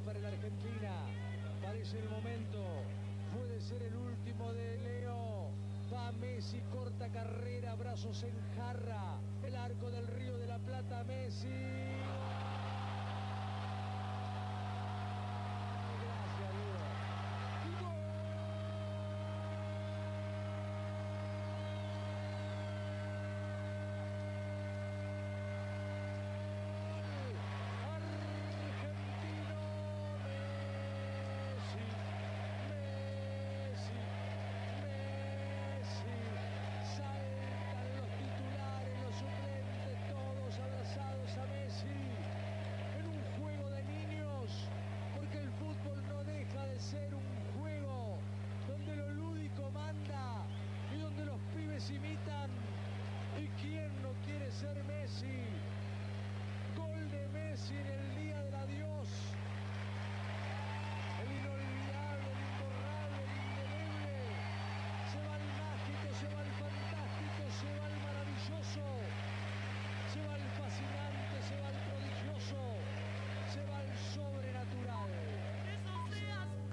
para la Argentina. Parece el momento. Puede ser el último de Leo. Va Messi, corta carrera, brazos en jarra. El arco del Río de la Plata, Messi.